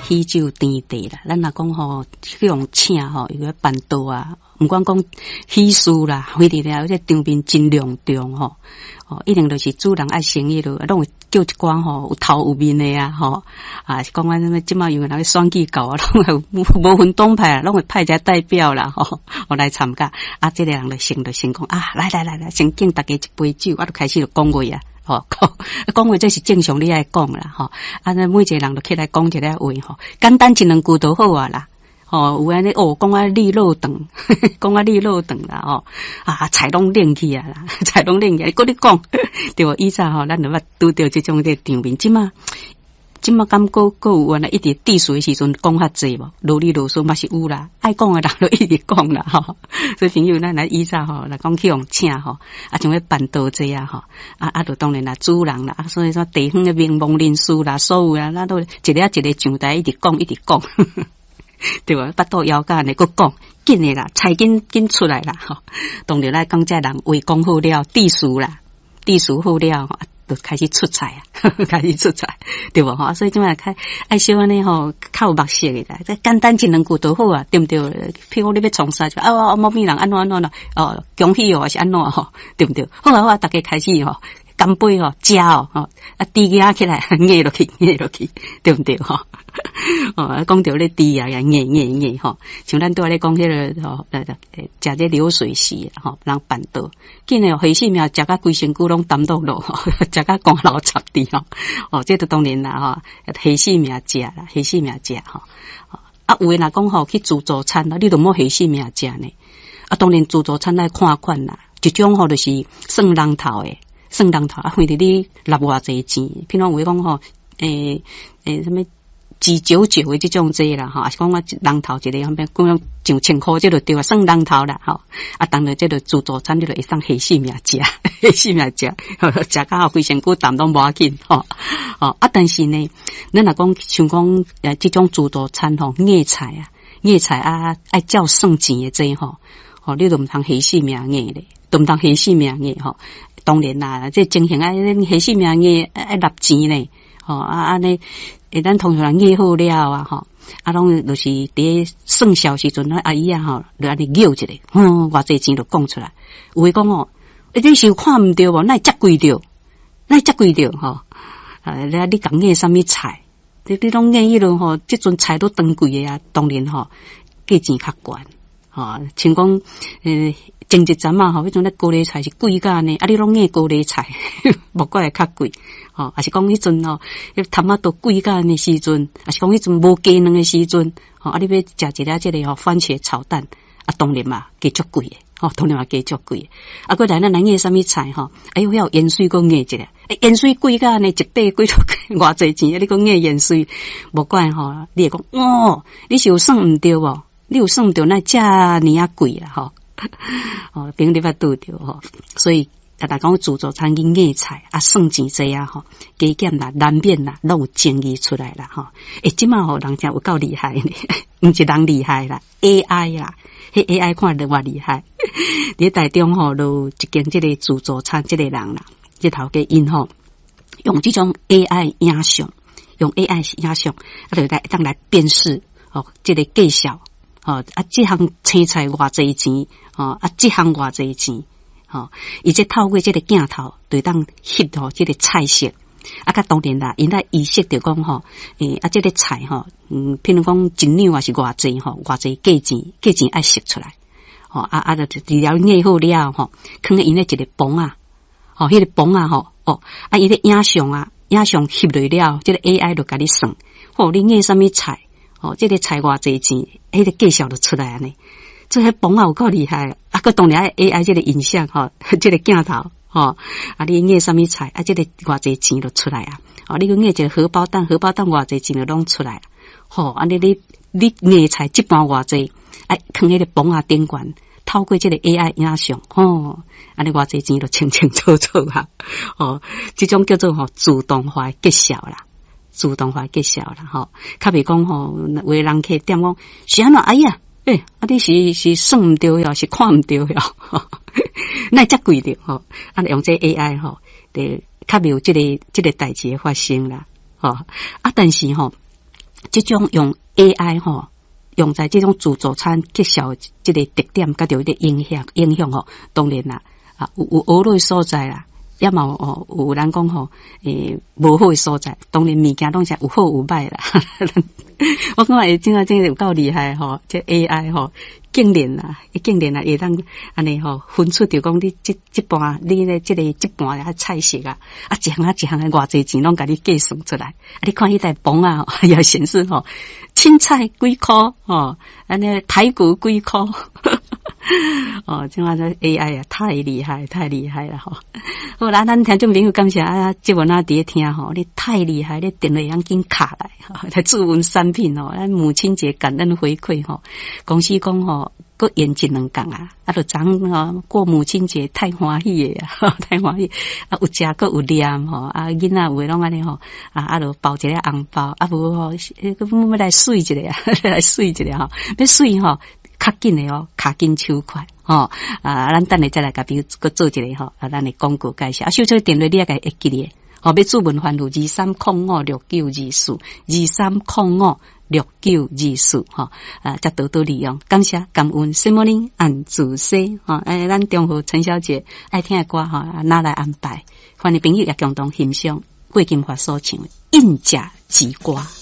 喜酒甜茶啦，咱若讲吼去用请吼，有个办桌啊，毋管讲喜事啦，非得了，这场面真隆重吼。一定就是主人爱生意咯，拢会叫一寡吼有头有面的啊吼，是讲安怎即马有人去选举搞啊，拢会无分党派啊，拢会派一个代表啦吼，我来参加。这个人就先讲来，先敬大家一杯酒，就开始就讲话啊。讲话这是正常你爱讲啦吼，每一个人都起来讲一个话吼，简单一两句就好啊啦。有安尼讲啊利落长，讲啊利落长啦菜拢冷去啊啦，菜拢冷去，你讲对无？以前咱就捌拄着这种场面，即马敢有安尼一直滴水的时阵讲较济无？啰里啰嗦嘛是有啦，爱讲的人就一直讲啦吼。所以朋友咱来以前来讲去用请像要办桌这啊就当然啦主人啦，所以说地方的名望人士啦，所有啊，咱都一个上台一直讲。对吧？巴肚枵干的，佮讲紧的啦，菜紧出来啦吼。当然来讲，这人话讲好了，地数好了就开始出菜啊，开始出菜，对不吼？所以今晚爱小安尼吼，较有目色的啦，这简单一两句都好啊，对不对？譬如你要创啥就某咪人安怎啦，恭喜还是安怎吼，对不对？好啊，大家开始吼。干杯食猪牙起来，硬落去，对不对讲到咧猪牙呀，硬吼，像咱拄仔咧讲迄个食这流水席人办桌，紧诶黑死命食甲规身躯拢担到落食甲光流插地这都当然啦黑死命食啦，黑死命食有诶若讲去自助餐啦，你都莫黑死命食呢。当然自助餐来看款啦，一种就是算人头诶。算人头反正你纳偌济钱，譬如有讲什么299的这种这啦也是讲人头一个讲上1000块这就对啊，算人头啦当然这就自助餐你就会当黑死命食，食甲规身躯担拢无要紧但是呢，咱若讲像讲这种自助餐硬菜爱照算钱的这你都毋通黑死命硬咧，都毋通黑死命硬当然啦，这情形黑死命硬爱纳钱咧安尼咱通常人硬好了拢就是伫算账时阵阿姨就安尼拗一下偌济钱就讲出来，有诶讲你是看毋着无，哪会遮贵着你讲硬啥物菜，你拢硬迄落即阵菜都当贵诶啊，当然价钱较悬像讲前一阵迄种高丽菜是贵甲呢，你拢硬高丽菜无怪会较贵还是讲迄阵头仔都贵甲呢时阵，还是讲迄阵无鸡卵的时阵你要食一个这个番茄炒蛋当然嘛价足贵诶当然嘛价足贵诶过来咱硬啥物菜要盐水搁硬一下盐水贵甲呢一袋几偌济钱你搁硬盐水无怪你会讲你是有算毋对无，你有算毋对那遮尼贵啦朋友你捌拄着所以大讲自助餐去硬菜算钱济加减啦难免啦拢有争议出来啦即马人真有够厉害呢毋是人厉害啦 AI 啦迄 AI 看得偌厉害伫台中就一间即个自助餐即个人啦即头家因用即种 AI 影像用 AI 影像就当来辨识即个介绍这项青菜偌济钱这项偌济钱伊这透过这个镜头对当翕这个菜色甲当然啦因来意识着讲这个菜譬如讲一两还是偌济偌济价钱爱识出来就治疗硬好了放在因咧一个磅迄个磅伊咧影像翕落了这个 AI 就甲你算你硬啥物菜这个菜偌济钱迄个介绍就出来呢，这个磅有够厉害个当然AI 这个影像这个镜头你硬啥物菜这个偌济钱就出来你个硬一个荷包蛋偌济钱就拢出来你硬菜一般偌济放迄个磅顶悬透过这个 AI 影像偌济钱就清清楚楚这种叫做自动化结销啦自动化结销啦较袂讲有人去点讲是安怎哎呀你是算毋对是看毋对那遮贵着用这 AI 较袂有这个代志发生啦但是这种用 AI 吼，用在这种自助餐介绍这个特点，甲着一个影响吼，当然啦，有学类所在啦。也嘛有人讲吼，无好诶所在，当然物件拢是有好有歹啦。我感觉真个有够厉害吼，这 AI 吼，竟然会当安尼吼分出着讲你这盘你咧这盘啊菜色啊，一项诶偌济钱拢甲你计算出来。你看迄台磅啊，也显示吼，青菜几箍吼，安尼排骨几箍。这话这 AI 啊，太厉害了吼！好啦，咱听众朋友感谢这文伫咧听吼，你太厉害，你电话要紧卡来注文产品吼，咱母亲节感恩回馈吼，公司讲吼，搁延一2天啊，就昨过母亲节太欢喜诶啊，太欢喜有食搁有念吼，囡仔有诶拢安尼吼，就包一个红包，无吼，要来水一个啊，来水一个吼，要水吼。较紧的哦，卡紧手快吼，咱等下再来甲比个做一个吼，咱的广告介绍。收这个电话你也该会记哩，要注文番号23056924，23056924吼，才多多利用。感谢感恩，什么呢？按自西吼，咱中和陈小姐爱听的歌吼，拿来安排，欢迎朋友也共同欣赏桂金华所唱的《应甲之歌》。